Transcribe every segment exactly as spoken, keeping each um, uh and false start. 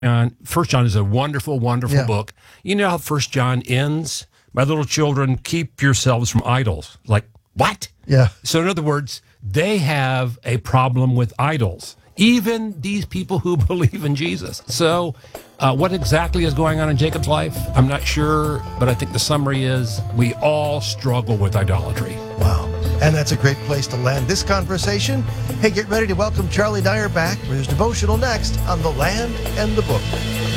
And First John is a wonderful, wonderful Yeah. book. You know how First John ends? My little children, keep yourselves from idols. Like, what? Yeah. So in other words, they have a problem with idols, even these people who believe in Jesus. So uh, what exactly is going on in Jacob's life? I'm not sure, but I think the summary is we all struggle with idolatry. Wow. And that's a great place to land this conversation. Hey, get ready to welcome Charlie Dyer back for his devotional next on The Land and the Book.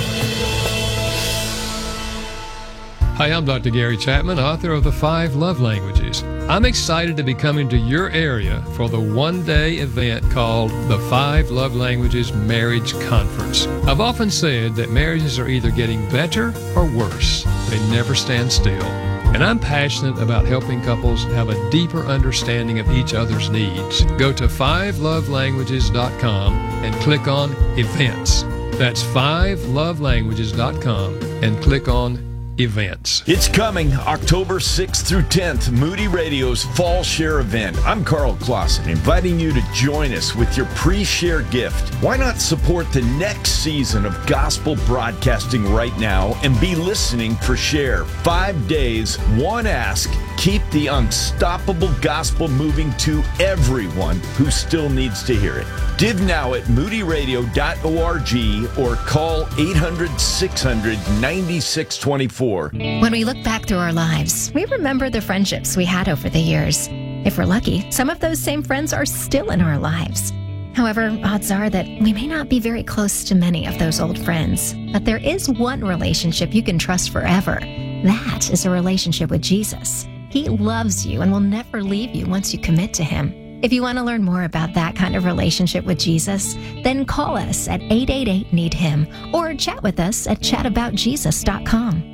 Hi, I'm Doctor Gary Chapman, author of The Five Love Languages. I'm excited to be coming to your area for the one-day event called the Five Love Languages Marriage Conference. I've often said that marriages are either getting better or worse. They never stand still. And I'm passionate about helping couples have a deeper understanding of each other's needs. Go to five love languages dot com and click on Events. That's five love languages dot com and click on Events. It's coming October sixth through tenth, Moody Radio's Fall Share event. I'm Carl Clausen, inviting you to join us with your pre-share gift. Why not support the next season of gospel broadcasting right now and be listening for Share? Five days, one ask, keep the unstoppable gospel moving to everyone who still needs to hear it. Give now at moody radio dot org or call eight hundred, six hundred, ninety-six twenty-four. When we look back through our lives, we remember the friendships we had over the years. If we're lucky, some of those same friends are still in our lives. However, odds are that we may not be very close to many of those old friends. But there is one relationship you can trust forever. That is a relationship with Jesus. He loves you and will never leave you once you commit to Him. If you want to learn more about that kind of relationship with Jesus, then call us at eight eight eight, need him or chat with us at chat about jesus dot com.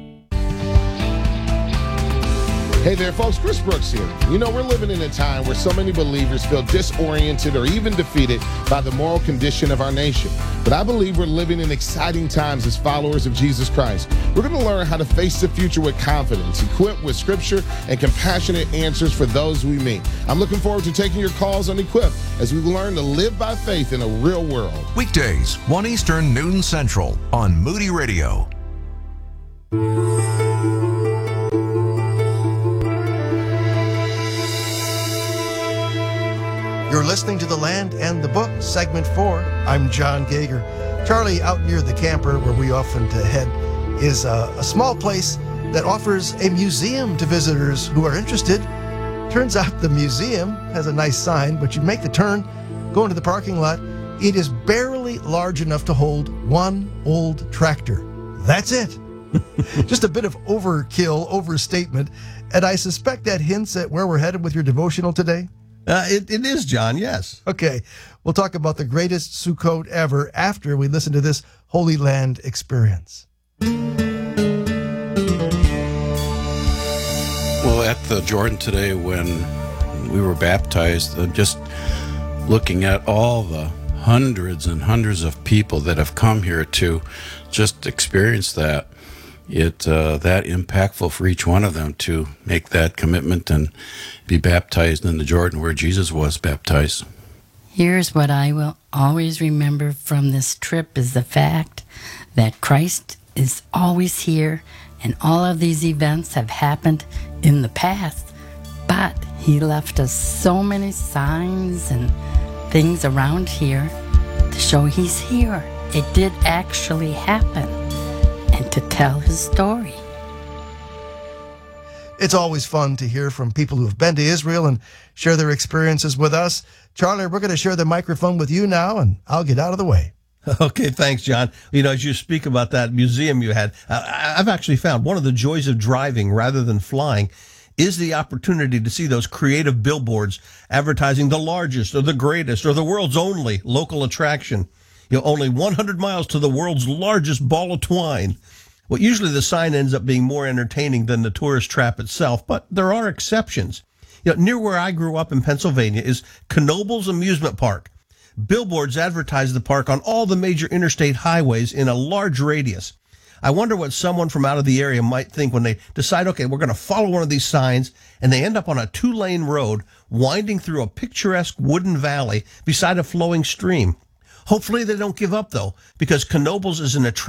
Hey there, folks. Chris Brooks here. You know, we're living in a time where so many believers feel disoriented or even defeated by the moral condition of our nation. But I believe we're living in exciting times as followers of Jesus Christ. We're going to learn how to face the future with confidence, equipped with scripture and compassionate answers for those we meet. I'm looking forward to taking your calls on Equip as we learn to live by faith in a real world. Weekdays, one Eastern, noon Central on Moody Radio. You're listening to The Land and the Book, Segment four. I'm John Gager. Charlie, out near the camper where we often head, is a, a small place that offers a museum to visitors who are interested. Turns out the museum has a nice sign, but you make the turn, go into the parking lot. It is barely large enough to hold one old tractor. That's it. Just a bit of overkill, overstatement. And I suspect that hints at where we're headed with your devotional today. Uh, it, it is, John, yes. Okay, we'll talk about the greatest Sukkot ever after we listen to this Holy Land experience. Well, at the Jordan today when we were baptized, uh, just looking at all the hundreds and hundreds of people that have come here to just experience that, it uh, that impactful for each one of them to make that commitment and be baptized in the Jordan where Jesus was baptized. Here's what I will always remember from this trip is the fact that Christ is always here, and all of these events have happened in the past, but He left us so many signs and things around here to show He's here. It did actually happen, and to tell His story. It's always fun to hear from people who have been to Israel and share their experiences with us. Charlie, we're going to share the microphone with you now, and I'll get out of the way. Okay, thanks, John. You know, as you speak about that museum you had, I've actually found one of the joys of driving rather than flying is the opportunity to see those creative billboards advertising the largest or the greatest or the world's only local attraction. You know, only one hundred miles to the world's largest ball of twine. Well, usually the sign ends up being more entertaining than the tourist trap itself, but there are exceptions. You know, near where I grew up in Pennsylvania is Knoebels Amusement Park. Billboards advertise the park on all the major interstate highways in a large radius. I wonder what someone from out of the area might think when they decide, okay, we're going to follow one of these signs, and they end up on a two-lane road winding through a picturesque wooden valley beside a flowing stream. Hopefully they don't give up, though, because Knoebels is an attractive